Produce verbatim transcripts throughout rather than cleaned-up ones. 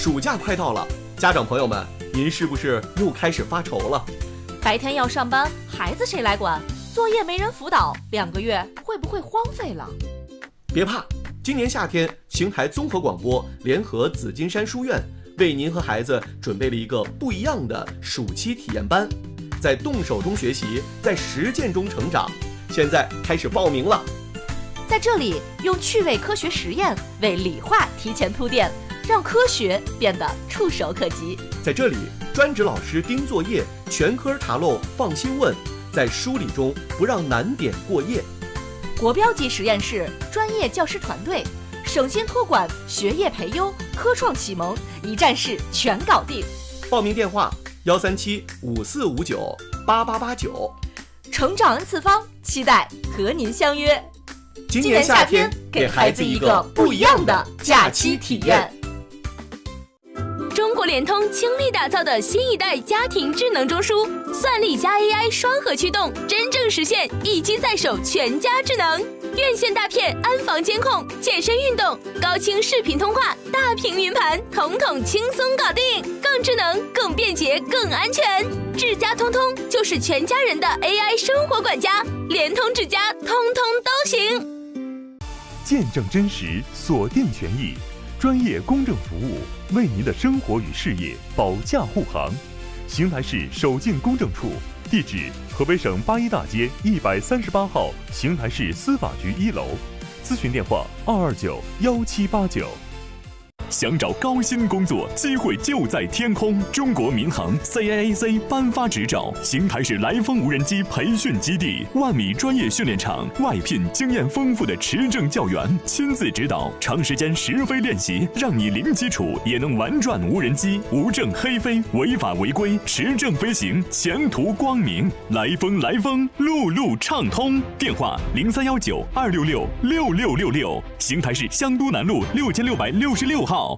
暑假快到了，家长朋友们，您是不是又开始发愁了？ 白天要上班，孩子谁来管？作业没人辅导，两个月会不会荒废了？ 别怕，今年夏天，邢台综合广播联合紫金山书院，为您和孩子准备了一个不一样的暑期体验班，在动手中学习，在实践中成长。现在开始报名了。 在这里，用趣味科学实验为理化提前铺垫，让科学变得触手可及。 在这里，专职老师盯作业，全科查漏放心问，在梳理中不让难点过夜。 国标级实验室，专业教师团队，省心托管，学业培优，科创启蒙，一站式全搞定。 报名电话：幺三七五四五九八八八九。 成长 N 次方，期待和您相约。 今年夏天，给孩子一个不一样的假期体验。 中国联通倾力打造的新一代家庭智能中枢，算力加 A I 双核驱动，真正实现一机在手全家智能。院线大片安防监控，健身运动，高清视频通话，大屏云盘，统统轻松搞定，更智能、更便捷、更安全。智家通通就是全家人的 A I 生活管家，联通智家通通都行。 见证真实，锁定权益，专业公证服务，为您的生活与事业保驾护航。邢台市首进公证处，地址河北省八一大街一百三十八号邢台市司法局一楼，咨询电话二二九幺七八九。想找高薪工作，机会就在天空。中国民航 C A A C 颁发执照，邢台市来风无人机培训基地，万米专业训练场，外聘经验丰富的持证教员，亲自指导，长时间实飞练习，让你零基础也能玩转无人机，无证黑飞，违法违规，持证飞行，前途光明。来风来风，路路畅通。电话零三幺九二六六六六六六，邢台市香都南路六千六百六十六号。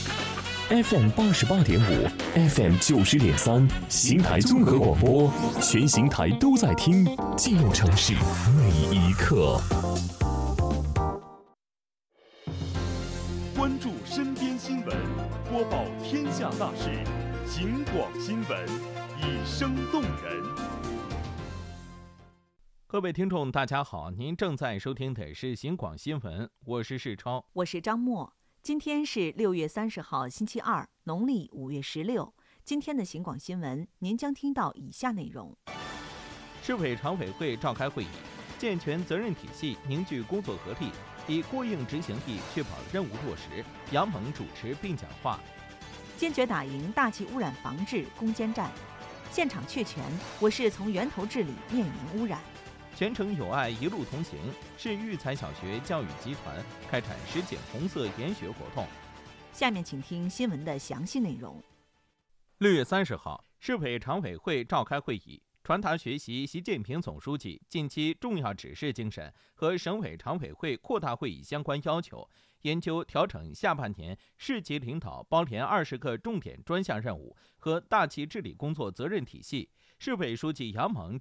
F M 八十八点五 ，F M 九十点三，邢台综合广播，全邢台都在听，记录城市每一刻。 关注身边新闻，播报天下大事，警广新闻，以声动人。 各位听众，大家好，您正在收听的是警广新闻，我是世超， 我是张默。今天是六月三十号，星期二，农历五月十六。今天的警广新闻，您将听到以下内容： 市委常委会召开会议，健全责任体系，凝聚工作合力，以过硬执行力确保任务落实。杨猛主持并讲话。 坚决打赢大气污染防治攻坚战，现场确权，我市从源头治理面源污染。 全程有爱，一路同行。市育才小学教育集团开展实践红色研学活动。 下面请听新闻的详细内容。 六月三十号，市委常委会召开会议，传达学习习近平总书记近期重要指示精神和省委常委会扩大会议相关要求，研究调整下半年市级领导包联二十个重点专项任务和大气治理工作责任体系。市委书记杨猛